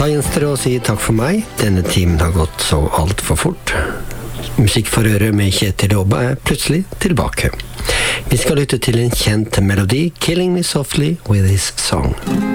Da gjenstår det å si takk for meg. Denne timen har gått så alt for fort. Musikk for øre med Kjetil Åba plutselig tilbake. Vi skal lytte til en kjent melodi, Killing Me Softly with His Song.